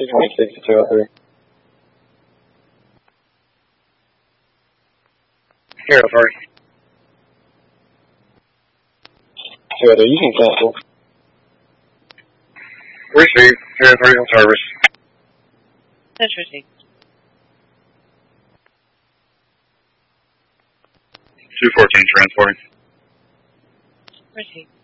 226-203. Here, sorry. 203, you can cancel. Receive. 203 on service. That's received. 214 transporting. Received.